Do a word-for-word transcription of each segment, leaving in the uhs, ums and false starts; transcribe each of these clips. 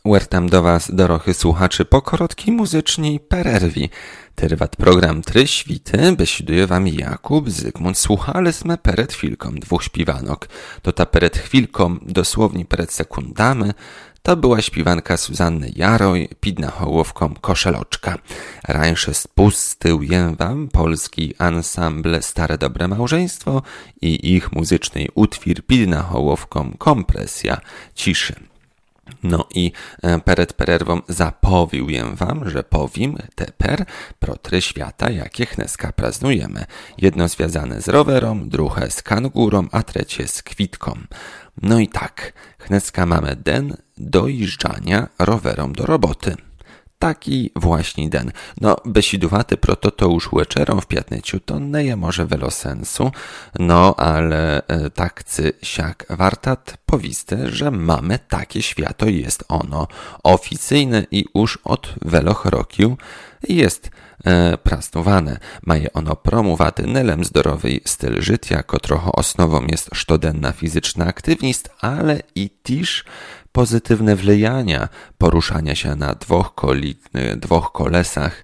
Wertam do Was, dorochy słuchaczy, po korotkiej muzycznej pererwi. Tyrwat program Try Świty, besiduje Wam Jakub Zygmunt. Słuchali sme pered chwilkom dwóch śpiwanok. To ta pered chwilkom, dosłownie pered sekundami, to była śpiwanka Suzanny Jaroj, pidna hołowką Koszeloczka. Rańsze spustył jem Wam polski ansambl Stare Dobre Małżeństwo i ich muzycznej utwór pidna hołowką Kompresja Ciszy. No i pered pererwą zapowił jem Wam, że powiem teper pro try świata, jakie chneska praznujemy. Jedno związane z rowerą, drugie z kangurą, a trzecie z kwitką. No i tak, chneska mamy den dojeżdżania rowerą do roboty. Taki właśnie den. No, besidowaty proto to już łeczerą w piatneciu to nie je może welo sensu, no ale e, takcy siak wartat powisty, że mamy takie świato, jest ono oficyjne i już od weloch rokiu jest e, prasnowane. Maje ono promowaty nelem zdrowy styl życia, ko trochę osnową jest sztodenna fizyczna aktywność, ale i też pozytywne wlejania, poruszania się na dwóch, koli, dwóch kolesach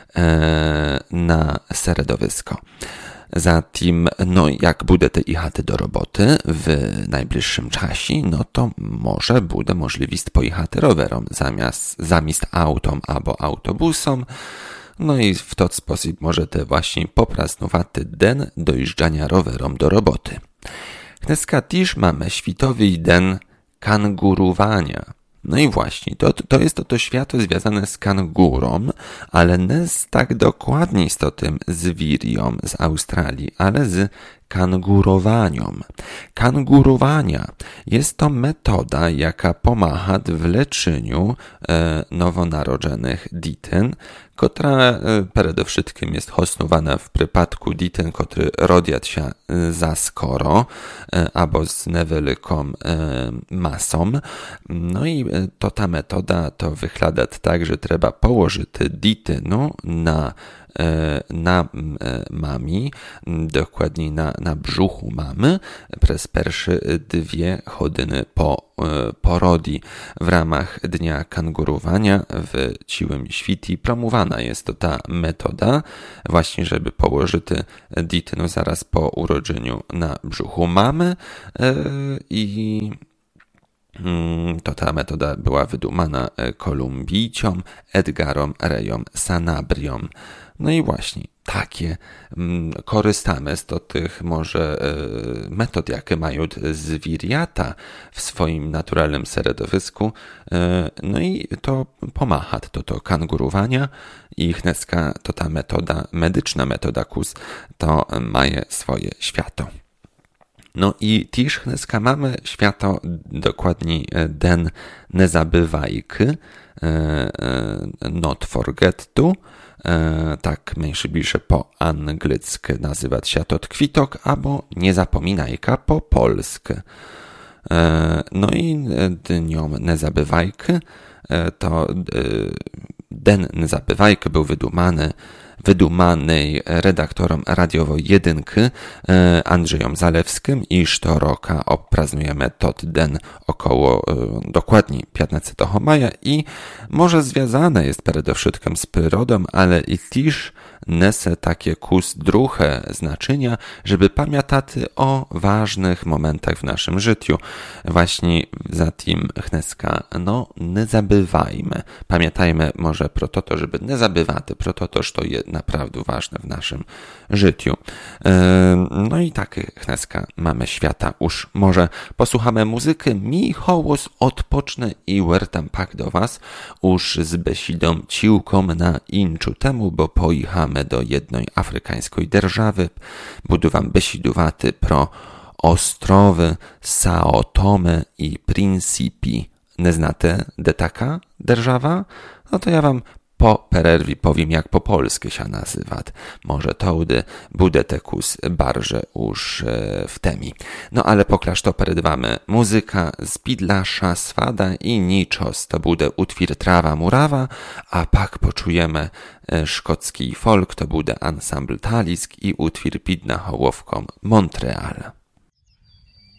e, na seredowisko. Zatem, no jak bude te ichaty do roboty w najbliższym czasie, no to może bude możliwość pojechaty rowerem zamiast, zamiast autom albo autobusom. No i w ten sposób możecie właśnie poprasnowaty den dojeżdżania rowerem do roboty. Dneska też mamy światowy den kangurowania. No i właśnie, to, to jest to, to świato związane z kangurą, ale nie z tak dokładnie z to tym zwirią z Australii, ale z kangurowaniem. Kangurowania jest to metoda, jaka pomaga w leczeniu e, nowonarodzonych dityn, która e, przede wszystkim jest osnowana w przypadku dityn, który rodzą się e, za skoro, e, albo z niewielką e, masą. No i e, to ta metoda to wygląda tak, że trzeba położyć ditynu na na mami, dokładniej na, na brzuchu mamy, przez pierwsze dwie godziny po porodzi. W ramach Dnia Kangurowania w Ciłym Świti promowana jest to ta metoda, właśnie żeby położyć ditynu zaraz po urodzeniu na brzuchu mamy i to ta metoda była wydumana Kolumbijciom, Edgarom Rejom Sanabriom. No i właśnie takie mm, korzystamy z to tych może y, metod, jakie mają zwiriata w swoim naturalnym środowisku. Y, no i to pomaga to, to kangurowania i chneska to ta metoda, medyczna metoda kus, to maje swoje świato. No i też chneska mamy świato dokładniej den nie zabywajki, not forget to, tak mniejszy bliższe po angielsku nazywać się to tkwitok, albo nie zapominajka po polsku. No i dniom nie zabywajki to den nie zabywajki był wydumany wydumany redaktorom radiowo jedynki Andrzejem Zalewskim i sztoroka opraznujemy tot den około dokładnie piętnastego maja i może związane jest przede wszystkim z przyrodą, ale i też nese takie kus drugie znaczenia, żeby pamiętać o ważnych momentach w naszym życiu. Właśnie za tym chneska, no nie zabywajmy. Pamiętajmy może pro to, żeby nie zabywać, pro to, że to jest naprawdę ważne w naszym życiu. No i tak chneska mamy świata. Już może posłuchamy muzyki, mi hołos odpocznę i wertam pak do Was już z besidą ciłką na inczu temu, bo pojechamy do jednej afrykańskiej держawy. Budu Wam besidowaty pro ostrowy Sao Tome i Principi. Nie znacie de taka держawa? No to ja Wam po pererwi powiem, jak po polsku się nazywa. Może to bude tekus barże już w temi. No ale poklaż to peredwamy muzyka z Bidlasza, Swada i Niczos. To bude utwór Trawa Murawa, a pak poczujemy szkocki folk, to bude ansambl Talisk i utwór Pidna Hołowką Montreal.